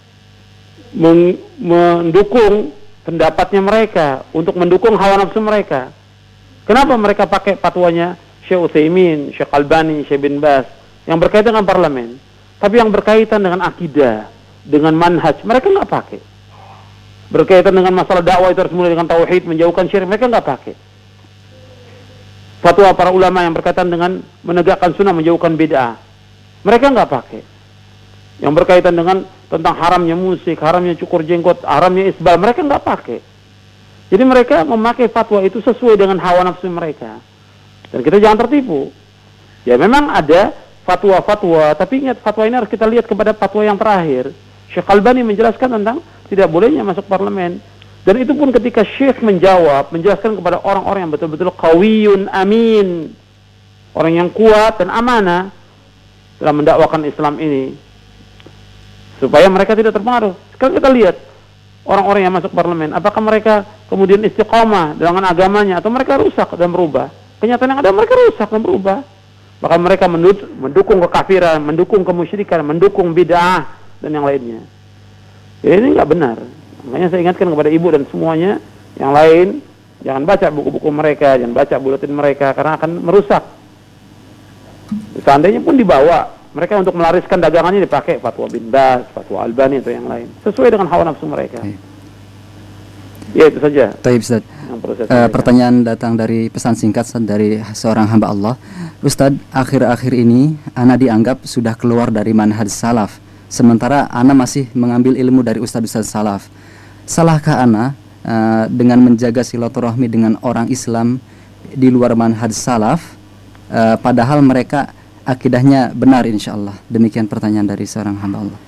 mendukung pendapatnya mereka, untuk mendukung hawa nafsu mereka. Kenapa mereka pakai fatwanya Syekh Utsaimin, Syekh Albani, Syekh bin Baz yang berkaitan dengan parlemen, tapi yang berkaitan dengan akidah, dengan manhaj mereka nggak pakai. Berkaitan dengan masalah dakwah itu harus mulai dengan tauhid, menjauhkan syirik, mereka nggak pakai. Fatwa para ulama yang berkaitan dengan menegakkan sunnah, menjauhkan bid'ah, mereka nggak pakai. Yang berkaitan dengan tentang haramnya musik, haramnya cukur jenggot, haramnya isbal, mereka nggak pakai. Jadi mereka memakai fatwa itu sesuai dengan hawa nafsu mereka. Dan kita jangan tertipu. Ya memang ada fatwa-fatwa, tapi ingat fatwa ini harus kita lihat kepada fatwa yang terakhir. Syekh Albani menjelaskan tentang tidak bolehnya masuk parlemen. Dan itu pun ketika Syekh menjawab, menjelaskan kepada orang-orang yang betul-betul qawiyun amin, orang yang kuat dan amanah dalam mendakwakan Islam ini, supaya mereka tidak terpengaruh. Sekarang kita lihat orang-orang yang masuk parlemen, apakah mereka kemudian istiqomah dengan agamanya atau mereka rusak dan berubah? Kenyataan yang ada mereka rusak dan berubah. Bahkan mereka mendukung kekafiran, mendukung kemusyrikan, mendukung bid'ah dan yang lainnya. Jadi ini nggak benar. Makanya saya ingatkan kepada ibu dan semuanya yang lain, jangan baca buku-buku mereka, jangan baca buletin mereka, karena akan merusak. Seandainya pun dibawa, mereka untuk melariskan dagangannya dipakai fatwa bin Baz, fatwa Albani atau yang lain, sesuai dengan hawa nafsu mereka. Ya, ya itu saja. Taib Ustaz. Uh, pertanyaan datang dari pesan singkat dari seorang hamba Allah. Ustaz, akhir-akhir ini ana dianggap sudah keluar dari manhaj salaf, sementara ana masih mengambil ilmu dari ustaz-ustaz salaf. Salahkah ana uh, dengan menjaga silaturahmi dengan orang Islam di luar manhaj salaf, uh, padahal mereka akidahnya benar insyaallah? Demikian pertanyaan dari seorang hamba Allah.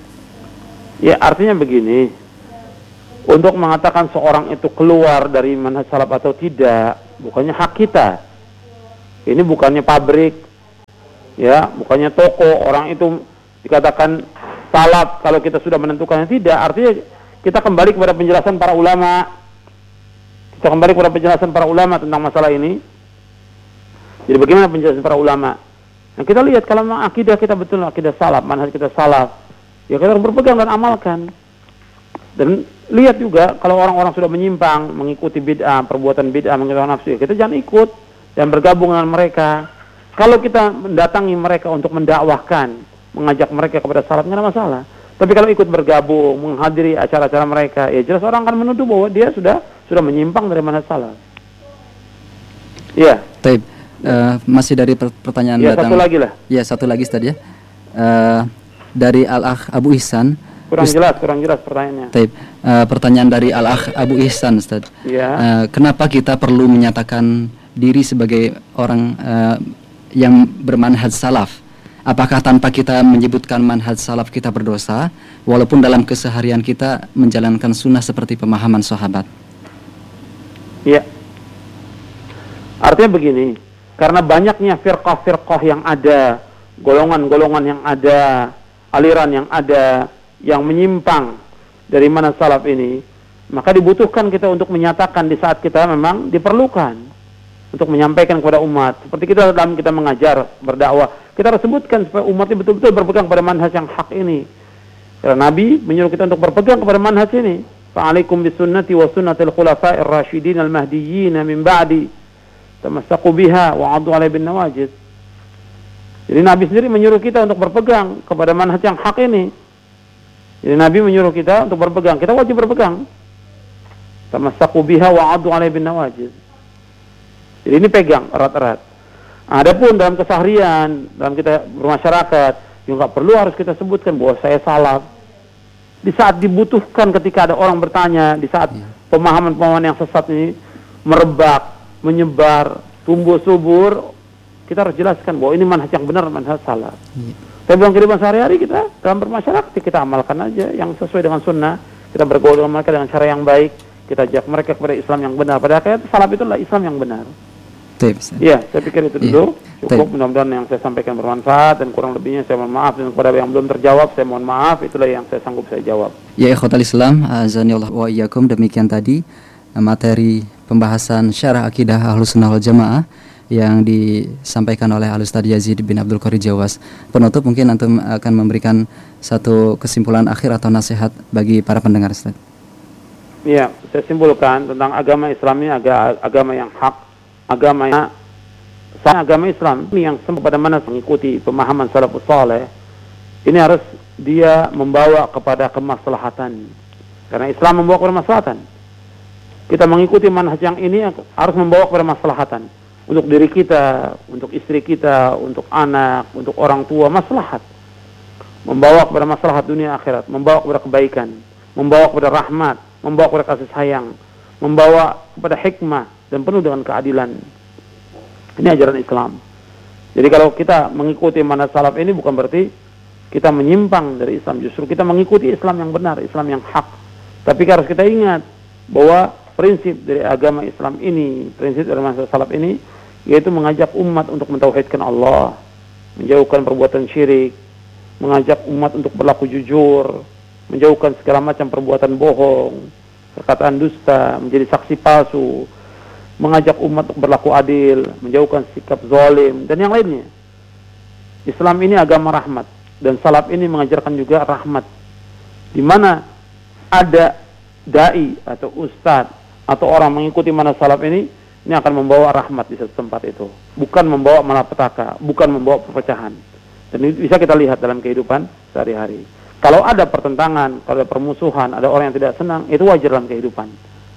Ya, artinya begini, untuk mengatakan seorang itu keluar dari manhaj salaf atau tidak, bukannya hak kita. Ini bukannya pabrik, ya, bukannya toko. Orang itu dikatakan salaf kalau kita sudah menentukannya. Tidak, artinya kita kembali kepada penjelasan para ulama. Kita kembali kepada penjelasan para ulama tentang masalah ini. Jadi bagaimana penjelasan para ulama? Nah, kita lihat kalau memang akidah kita betul akidah salaf, manhaj kita salaf, ya kita harus berpegang dan amalkan. Dan lihat juga kalau orang-orang sudah menyimpang, mengikuti bid'ah, perbuatan bid'ah, mengikuti nafsu, ya kita jangan ikut dan bergabung dengan mereka. Kalau kita mendatangi mereka untuk mendakwahkan, mengajak mereka kepada salaf, nggak ada masalah. Tapi kalau ikut bergabung, menghadiri acara-acara mereka, ya jelas orang akan menuduh bahwa dia sudah sudah menyimpang dari manhaj salaf. Iya. Taib. Uh, masih dari pertanyaan ya, datang. Satu lagi lah. Ya, satu lagi tadi ya. Uh, dari Al-Akh Abu Ihsan. Kurang Ustaz, jelas, kurang jelas pertanyaannya. Taib. Uh, pertanyaan dari Al-Akh Abu Ihsan, Ustaz. Ya. Uh, kenapa kita perlu menyatakan diri sebagai orang uh, yang bermanhaj salaf? Apakah tanpa kita menyebutkan manhaj salaf kita berdosa, walaupun dalam keseharian kita menjalankan sunnah seperti pemahaman sahabat? Iya. Artinya begini, karena banyaknya firqah-firqah yang ada, golongan-golongan yang ada, aliran yang ada, yang menyimpang dari manhaj salaf ini, maka dibutuhkan kita untuk menyatakan di saat kita memang diperlukan untuk menyampaikan kepada umat. Seperti kita dalam kita mengajar, berdakwah, kita harus sebutkan supaya umat ini betul-betul berpegang pada manhaj yang hak ini. Karena Nabi menyuruh kita untuk berpegang kepada manhaj ini. Fa'alaikum bisunnati wa sunnatil khulafa'ir rasyidin al-mahdiyyin min ba'di. Tamassaku biha wa 'addu 'alaiha bin nawajid. Jadi Nabi sendiri menyuruh kita untuk berpegang kepada manhaj yang hak ini. Jadi Nabi menyuruh kita untuk berpegang, kita wajib berpegang. Tamassaku biha wa 'addu 'alaiha bin nawajid. Jadi ini pegang erat-erat. Adapun dalam keseharian, dalam kita bermasyarakat, ya nggak perlu harus kita sebutkan bahwa saya salaf. Di saat dibutuhkan, ketika ada orang bertanya, di saat pemahaman-pemahaman yang sesat ini merebak, menyebar, tumbuh subur, kita harus jelaskan bahwa ini manhaj yang benar, manhaj salaf. Ya. Tapi dalam kehidupan sehari-hari kita, dalam bermasyarakat, kita amalkan aja yang sesuai dengan sunnah. Kita bergaul dengan mereka dengan cara yang baik. Kita ajak mereka kepada Islam yang benar. Padahal kayak salaf itu adalah Islam yang benar. Iya, saya pikir itu dulu. Ya. Cukup, mudah-mudahan yang saya sampaikan bermanfaat, dan kurang lebihnya saya mohon maaf, dan kepada yang belum terjawab saya mohon maaf. Itulah yang saya sanggup saya jawab. Ya, ikhwatal Islam, azanillah wa iyyakum, demikian tadi materi pembahasan syarah akidah Ahlus Sunnah wal Jamaah yang disampaikan oleh Al-Ustaz Yazid bin Abdul Qadir Jawas. Penutup, mungkin antum akan memberikan satu kesimpulan akhir atau nasihat bagi para pendengar, Ustaz. Iya, saya simpulkan tentang agama Islam ini aga, agama yang hak, agama yang agama Islam ini yang semua pada mana mengikuti pemahaman salafus saleh. Ini harus dia membawa kepada kemaslahatan. Karena Islam membawa kepada kemaslahatan. Kita mengikuti manhaj yang ini harus membawa kepada kemaslahatan. Untuk diri kita, untuk istri kita, untuk anak, untuk orang tua, maslahat. Membawa kepada maslahat dunia akhirat, membawa kepada kebaikan, membawa kepada rahmat, membawa kepada kasih sayang, membawa kepada hikmah dan penuh dengan keadilan. Ini ajaran Islam. Jadi kalau kita mengikuti manhaj salaf ini bukan berarti kita menyimpang dari Islam, justru kita mengikuti Islam yang benar, Islam yang hak. Tapi harus kita ingat bahwa prinsip dari agama Islam ini, prinsip dari manhaj salaf ini, yaitu mengajak umat untuk mentauhidkan Allah, menjauhkan perbuatan syirik, mengajak umat untuk berlaku jujur, menjauhkan segala macam perbuatan bohong, perkataan dusta, menjadi saksi palsu, mengajak umat untuk berlaku adil, menjauhkan sikap zalim, dan yang lainnya. Islam ini agama rahmat, dan salaf ini mengajarkan juga rahmat. Di mana ada dai atau ustadz atau orang mengikuti manhaj salaf ini, ini akan membawa rahmat di satu tempat itu, bukan membawa malapetaka, bukan membawa perpecahan. Dan ini bisa kita lihat dalam kehidupan sehari-hari. Kalau ada pertentangan, kalau ada permusuhan, ada orang yang tidak senang, itu wajar dalam kehidupan.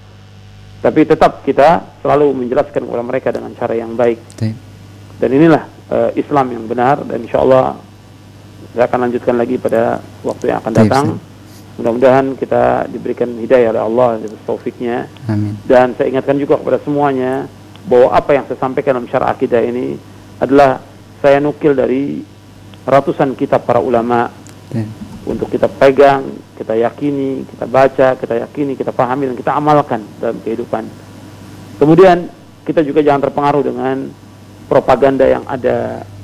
Tapi tetap kita selalu menjelaskan kepada mereka dengan cara yang baik. Dan inilah uh, Islam yang benar, dan insya Allah saya akan lanjutkan lagi pada waktu yang akan datang. Mudah-mudahan kita diberikan hidayah oleh Allah dan taufiknya. Amin. Dan saya ingatkan juga kepada semuanya bahwa apa yang saya sampaikan dalam syarah akidah ini adalah saya nukil dari ratusan kitab para ulama. Amin. Untuk kita pegang, kita yakini, kita baca, kita yakini, kita pahami, dan kita amalkan dalam kehidupan. Kemudian kita juga jangan terpengaruh dengan propaganda yang ada